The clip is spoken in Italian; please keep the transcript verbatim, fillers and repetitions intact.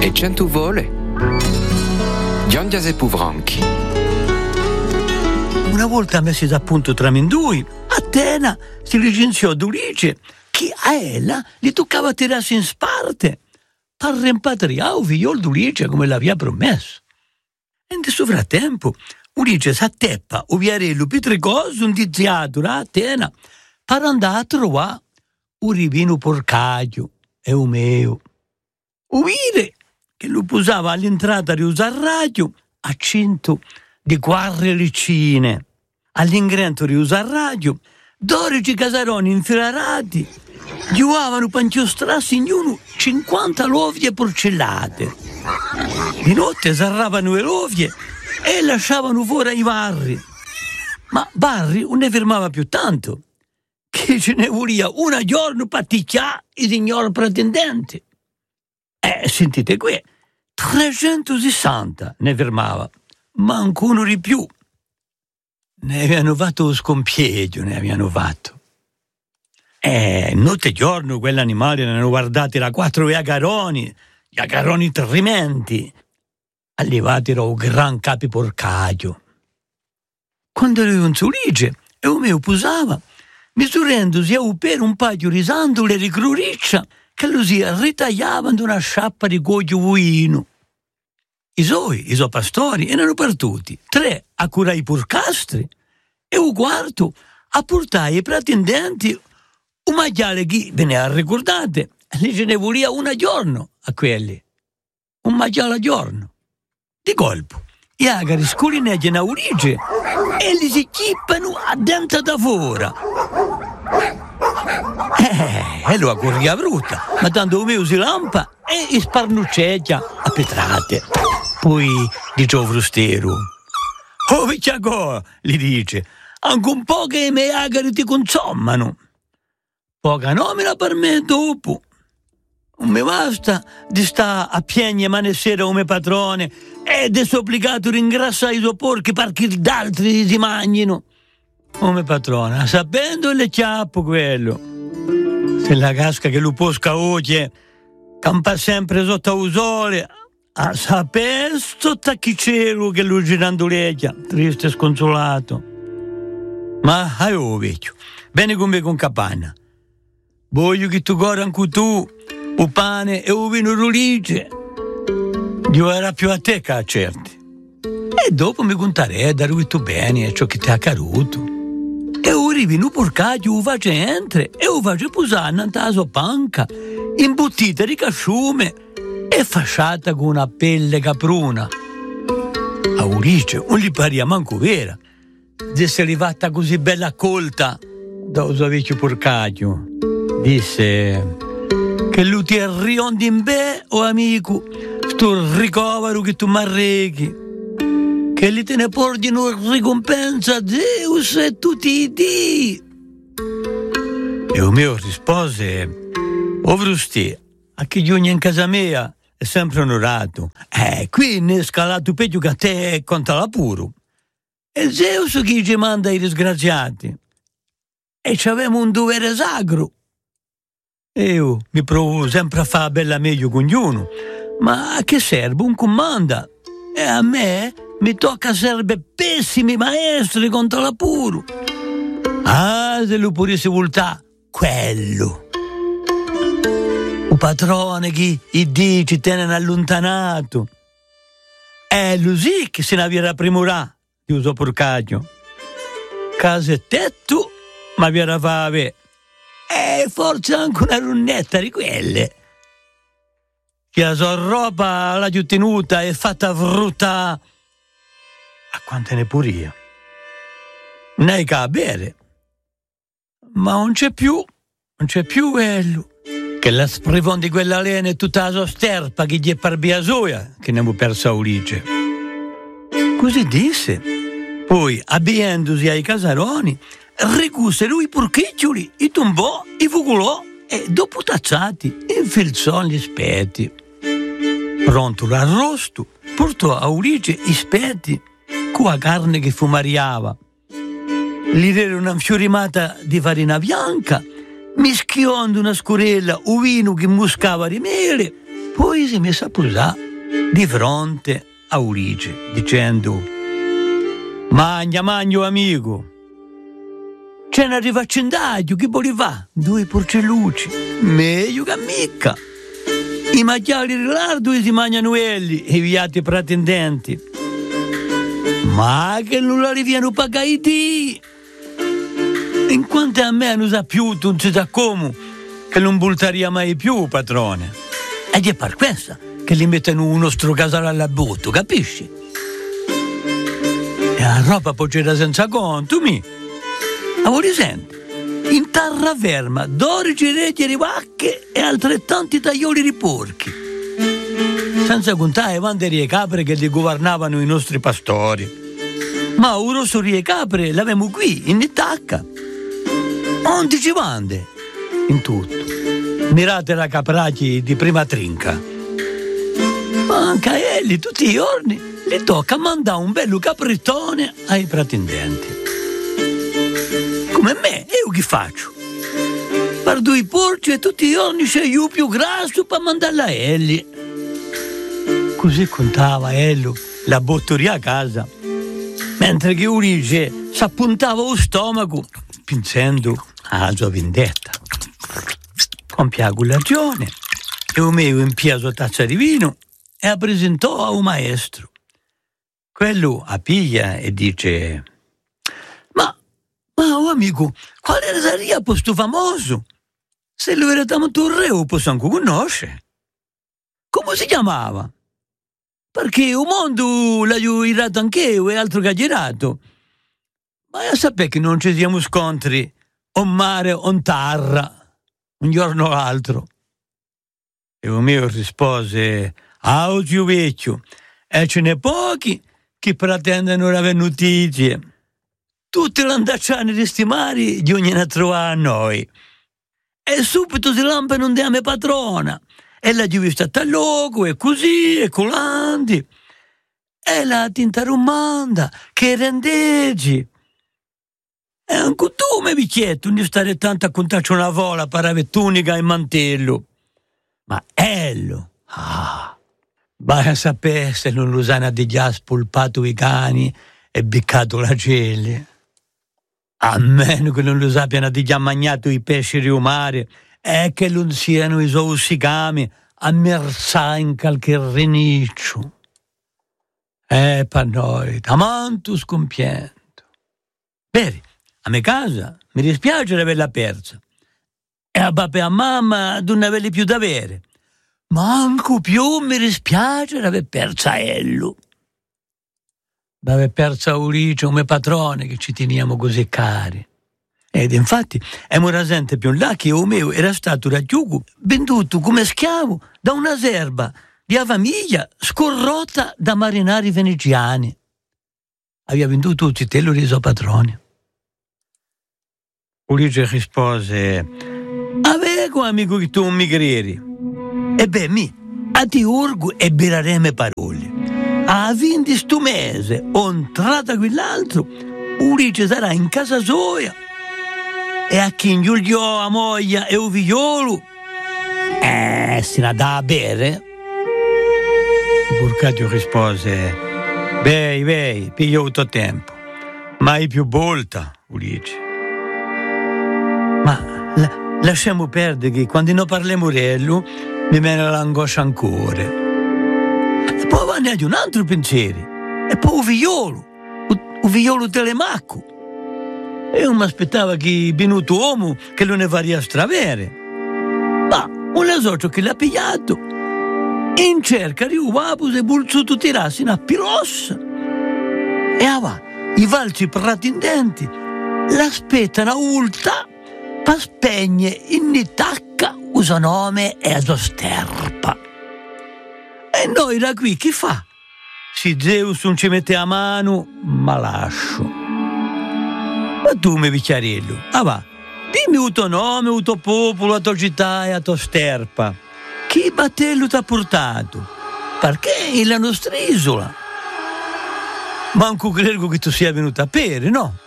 E cento vole. Giangiase Puvranchi. Una volta messi a punto tramindui, Atena si licenziò d'Ulice che a ella gli toccava tirarsi in sparte per rimpatriare il figlio d'Ulice come l'aveva promesso. E in questo frattempo Ulice s'atteppa o viarello pitricoso un diziato a Atena per andare a trovare un rivino porcaio e un meo. Uvire che lo posava all'entrata di usare radio a cento di guarre licine. All'ingresso di usare radio, dodici casaroni infilarati giovavano panciostrassi in uno cinquanta lovie porcellate. Di notte sarravano le lovie e lasciavano fuori i barri. Ma barri non ne fermava più tanto, che ce ne voleva una giorno paticchiare i signor pretendenti. Eh, sentite qui, trecentosessanta ne fermava, manco uno di più. Ne avevano fatto lo scompieggio, ne avevano fatto. Eh, notte e giorno quell'animale ne hanno guardati da quattro agaroni, gli agaroni trementi, arrivati da un gran capi porcaio. Quando ero in Sulice e o mio posava, misurandosi a per un paio di sandole di cruriccia che lo si ritagliavano una sciappa di goglio uino. I suoi, i suoi pastori, erano partuti, tre a curare i porcastri e un quarto a portare i pretendenti un maiale che, ve ne ricordate, li ce ne voleva una giorno a quelli. Un maiale a giorno. Di colpo, gli agari sculineggiano a Ulice e li si chippano a dentro da fuori. Eh, e lo accorria brutta, ma tanto il mio si lampa e sparnucceggia a petrate. Poi dice il frustero: "Oh, Vicciago", gli dice, "anche un po' che i miei agari ti consommano. Poca nomina per me dopo. Non mi basta di sta a piegna mane sera come padrone ed è obbligato a ringrassare i suoi porchi perché d'altri si mangiano. Come patrona, sapendo le chiappo quello. Se la casca che lo posca oggi campa sempre sotto il sole, a sapere sto tacchicero che lo girando leggia, triste e sconsolato. Ma hai oh vecchio, bene con me con capanna. Voglio che tu corra anche tu, o pane e o vino rulice. Gioverà più a te che a certi. E dopo mi contarei da lui tu bene ciò che ti ha caruto. E ora vino porcaggio o face entra e o face posare nella sua panca, imbottita di casciume e fasciata con una pelle capruna. A Ulice non gli paria manco vera di essere arrivata così bella colta da un suo vecchio porcaggio. Disse che lui ti arriondi in be, o amico, sto ricovero che tu m'arrechi, che li te ne portino ricompensa Zeus e tutti i dì. E o mio rispose: "O frusti, a chi giugna in casa mia è sempre onorato. Eh, qui ne è scalato peggio che a te contro la puro. E Zeus chi ci manda i disgraziati. E c'avemo un dovere sacro. E io mi provo sempre a fare bella meglio con ognuno, ma a che serve un comanda? E a me mi tocca serve pessimi maestri contro la puro. Ah, se lo potessi voltà, quello. Un padrone che i dì ci tiene allontanato. È lui sì che se ne aveva primorà di uso porcaggio. Case tetto, ma vi era fave. E forse anche una runnetta di quelle. Che la sua roba l'ha giù tenuta e fatta frutta. A quante ne puria. Ne hai che a bere. Ma non c'è più, non c'è più quello. Che la sprivon di quella lena è tutta la sua sterpa che gli è per via soia, che ne avevo persa Ulice. Così disse. Poi, abbiendosi ai casaroni, ricusse lui i porchiccioli, i tombò, i fuculò e, dopo tazzati, infilzò gli spetti. Pronto l'arrosto, portò a Ulice i spetti con la carne che fumariava. Gli diede una fiorimata di farina bianca, mischiando una scurella o vino che muscava di mele Poi si è messa a posare di fronte a Ulisse, dicendo: «Magna, magno amico, c'è una rivaccendaggio, che voleva? Due porcellucci, meglio che mica. I macchiali rilardo si mangiano elli, e i viati pretendenti. Ma che non la riviano pagati. In quanto a me non sa più, non si sa come, che non bultaria mai più, padrone. Ed è per questo che li mettono un nostro casale alla botto, capisci? E la roba poi c'era senza conto, mi. Ma voi senti? In terra ferma, dodici reti di vacche e altrettanti taglioli di porchi. Senza contare i vanderi e capre che li governavano i nostri pastori. Ma un rosso e capre l'avevamo qui, in Itacca. Onde ci vande? In tutto. Mirate la capracci di prima trinca. Ma anche a elli tutti i giorni le tocca mandare un bello caprittone ai pretendenti. Come me, io che faccio? Per due porci e tutti i giorni c'è io più grasso per mandarla a elli. Così contava Ello la bottoria a casa, mentre che Ulisse s'appuntava lo stomaco pensando alla sua vendetta. Compì la colazione e un mio impiaso tazza di vino e la presentò a un maestro. Quello appiglia e dice: Ma, ma oh amico, quale sarebbe questo famoso? Se lo eravamo torreo possiamo conoscere. Come si chiamava? Perché un mondo l'ho girato anche io e altro che ha girato. Ma a sapere che non ci siamo scontri o mare o terra, un giorno o l'altro. E il mio rispose: ah, o zio vecchio, e ce n'è pochi che pretendono avere notizie. Tutti gli andacciani di sti mari giungono a trovare a noi. E subito si lampano un dame patrona. E la giovista sta loco, e così, e colandi. E la tinta romanda, che rendeggi. E anche tu, me vecchietto, non stare tanto a contarci una vola per avere tunica e mantello. Ma ello, ah, vai a sapere se non lo sanno di già spolpato i cani e beccato la gelle. A meno che non lo sappiano di già mangiato i pesci di mare e che non siano i suoi sicami a mersà in qualche reniccio. E per noi, tamanto scompiento. Bene, a me casa mi dispiace di averla persa. E a papà e a mamma non ne averli più da avere. Ma anche più mi dispiace di aver persa Ello. Di aver persa Ulisse come padrone che ci teniamo così cari. Ed infatti, è una gente più là che o mio era stato raggiunto, venduto come schiavo da una serva di una famiglia scorrotta da marinari veneziani. Aveva venduto tutti te lo reso padrone. Ulisse rispose: avevo amico che tu mi credi. E beh, mi, a ti urgo e berareme parole. A venti sto mese, on trata quell'altro, Ulisse sarà in casa sua. E a chi ingiuliò a moglie e un figliolo, eh, se la dà a bere? Il Burcaggio rispose: bei, bei, pigliò tutto tempo, mai più volta, Ulisse. Ma la, lasciamo perdere che quando non parliamo rello mi viene l'angoscia ancora. E poi va ne un altro pensiero, e poi un figliolo, un figliolo Telemacco. E io mi aspettava che venuto uomo che lo ne faria stravere. Ma un lasoccio che l'ha pigliato in cerca di un vapus e bulzuto tirarsi una pirossa. E va, i valci pretendenti l'aspettano a ulta per spegne in Itacca uso nome e a sua sterpa. E noi da qui chi fa? Se Zeus non ci mette a mano, ma lascio. Ma tu, mi vecchiarello, ah va, dimmi il tuo nome, il tuo popolo, la tua città e la tua sterpa. Chi battello ti ha portato? Perché è la nostra isola? Manco credo che tu sia venuto a pere, no?